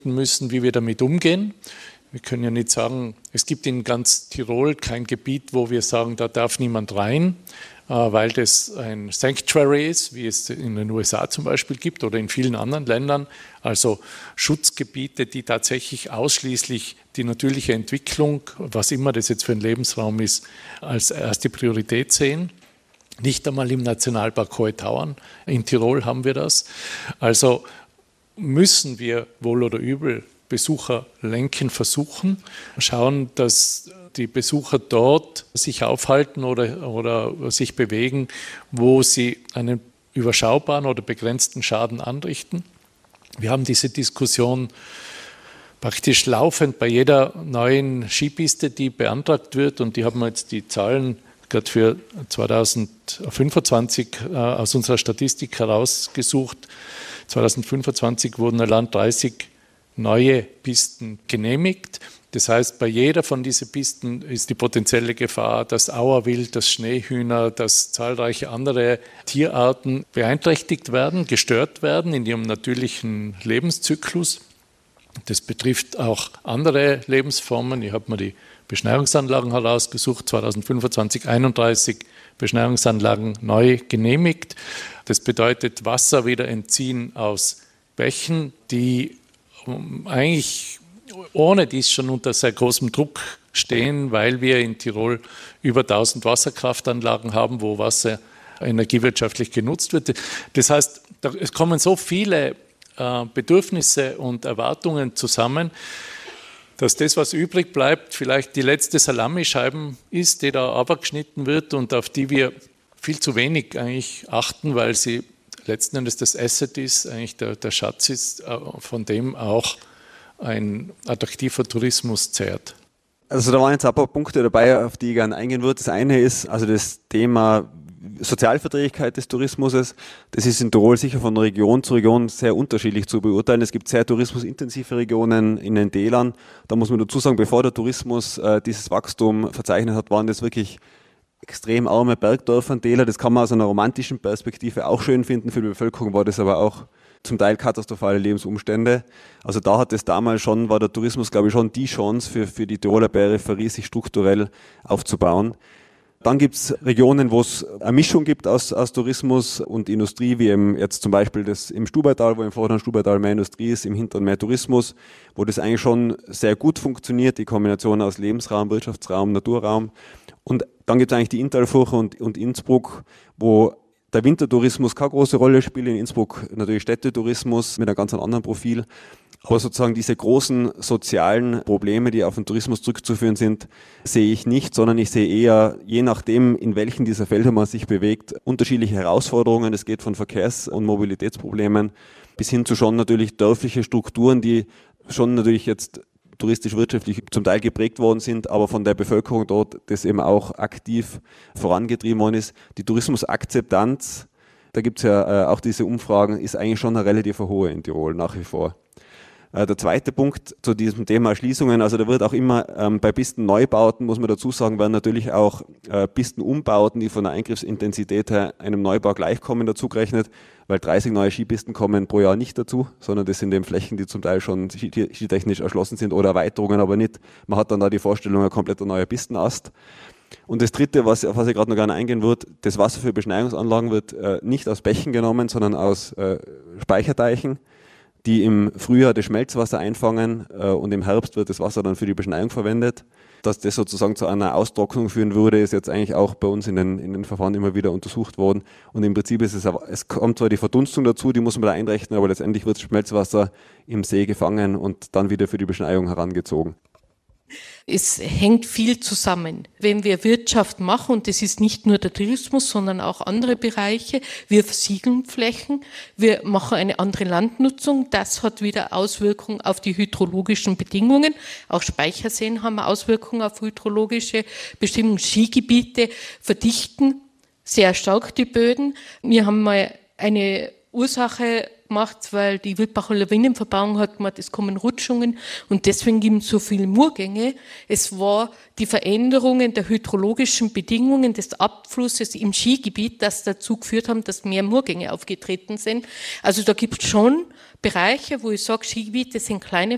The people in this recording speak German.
müssen, wie wir damit umgehen. Wir können ja nicht sagen, es gibt in ganz Tirol kein Gebiet, wo wir sagen, da darf niemand rein, weil das ein Sanctuary ist, wie es in den USA zum Beispiel gibt oder in vielen anderen Ländern. Also Schutzgebiete, die tatsächlich ausschließlich die natürliche Entwicklung, was immer das jetzt für ein Lebensraum ist, als erste Priorität sehen. Nicht einmal im Nationalpark Hohe Tauern. In Tirol haben wir das. Also müssen wir wohl oder übel Besucher lenken versuchen, schauen, dass die Besucher dort sich aufhalten oder sich bewegen, wo sie einen überschaubaren oder begrenzten Schaden anrichten. Wir haben diese Diskussion praktisch laufend bei jeder neuen Skipiste, die beantragt wird, und die haben wir jetzt die Zahlen gerade für 2025 aus unserer Statistik herausgesucht. 2025 wurden allein 30 neue Pisten genehmigt. Das heißt, bei jeder von diesen Pisten ist die potenzielle Gefahr, dass Auerwild, dass Schneehühner, dass zahlreiche andere Tierarten beeinträchtigt werden, gestört werden in ihrem natürlichen Lebenszyklus. Das betrifft auch andere Lebensformen. Ich habe mir die Beschneiungsanlagen herausgesucht, 2025 31 Beschneiungsanlagen neu genehmigt. Das bedeutet Wasser wieder entziehen aus Bächen, die eigentlich ohne dies schon unter sehr großem Druck stehen, weil wir in Tirol über 1000 Wasserkraftanlagen haben, wo Wasser energiewirtschaftlich genutzt wird. Das heißt, es kommen so viele Bedürfnisse und Erwartungen zusammen, dass das, was übrig bleibt, vielleicht die letzte Salamischeiben ist, die da abgeschnitten wird und auf die wir viel zu wenig eigentlich achten, weil sie letzten Endes das Asset ist, eigentlich der Schatz ist, von dem auch ein attraktiver Tourismus zehrt. Also da waren jetzt ein paar Punkte dabei, auf die ich gerne eingehen würde. Das eine ist also das Thema Sozialverträglichkeit des Tourismus. Das ist in Tirol sicher von Region zu Region sehr unterschiedlich zu beurteilen. Es gibt sehr tourismusintensive Regionen in den Tälern. Da muss man dazu sagen, bevor der Tourismus dieses Wachstum verzeichnet hat, waren das wirklich extrem arme Bergdörfer und Täler. Das kann man aus einer romantischen Perspektive auch schön finden. Für die Bevölkerung war das aber auch zum Teil katastrophale Lebensumstände. Also da hat es damals schon, war der Tourismus, glaube ich, schon die Chance für die Tiroler Peripherie, sich strukturell aufzubauen. Dann gibt es Regionen, wo es eine Mischung gibt aus Tourismus und Industrie, wie eben jetzt zum Beispiel das im Stubaital, wo im vorderen Stubaital mehr Industrie ist, im hinteren mehr Tourismus, wo das eigentlich schon sehr gut funktioniert, die Kombination aus Lebensraum, Wirtschaftsraum, Naturraum. Und dann gibt es eigentlich die Inntalfurche und Innsbruck, wo der Wintertourismus keine große Rolle spielt. In Innsbruck natürlich Städtetourismus mit einem ganz anderen Profil. Aber sozusagen diese großen sozialen Probleme, die auf den Tourismus zurückzuführen sind, sehe ich nicht, sondern ich sehe eher, je nachdem, in welchen dieser Felder man sich bewegt, unterschiedliche Herausforderungen. Es geht von Verkehrs- und Mobilitätsproblemen bis hin zu schon natürlich dörfliche Strukturen, die schon natürlich jetzt touristisch-wirtschaftlich zum Teil geprägt worden sind, aber von der Bevölkerung dort das eben auch aktiv vorangetrieben worden ist. Die Tourismusakzeptanz, da gibt es ja auch diese Umfragen, ist eigentlich schon eine relativ hohe in Tirol nach wie vor. Der zweite Punkt zu diesem Thema Erschließungen, also da wird auch immer bei Pistenneubauten, muss man dazu sagen, werden natürlich auch Pistenumbauten, die von der Eingriffsintensität her einem Neubau gleichkommen, dazugerechnet, weil 30 neue Skipisten kommen pro Jahr nicht dazu, sondern das sind eben Flächen, die zum Teil schon skitechnisch erschlossen sind oder Erweiterungen, aber nicht. Man hat dann da die Vorstellung, ein kompletter neuer Pistenast. Und das Dritte, auf was ich gerade noch gerne eingehen würde, das Wasser für Beschneiungsanlagen wird nicht aus Bächen genommen, sondern aus Speicherteichen, die im Frühjahr das Schmelzwasser einfangen und im Herbst wird das Wasser dann für die Beschneiung verwendet. Dass das sozusagen zu einer Austrocknung führen würde, ist jetzt eigentlich auch bei uns in den Verfahren immer wieder untersucht worden. Und im Prinzip ist es kommt zwar die Verdunstung dazu, die muss man da einrechnen, aber letztendlich wird das Schmelzwasser im See gefangen und dann wieder für die Beschneiung herangezogen. Es hängt viel zusammen. Wenn wir Wirtschaft machen, und das ist nicht nur der Tourismus, sondern auch andere Bereiche, wir versiegeln Flächen, wir machen eine andere Landnutzung, das hat wieder Auswirkungen auf die hydrologischen Bedingungen. Auch Speicherseen haben Auswirkungen auf hydrologische Bestimmungen. Skigebiete verdichten sehr stark die Böden. Wir haben mal eine Ursache gemacht, weil die Wildbacher Lawinenverbauung hat gemacht, es kommen Rutschungen und deswegen gibt es so viele Murgänge. Es war die Veränderungen der hydrologischen Bedingungen des Abflusses im Skigebiet, das dazu geführt haben, dass mehr Murgänge aufgetreten sind. Also da gibt es schon Bereiche, wo ich sage, Skigebiete sind kleine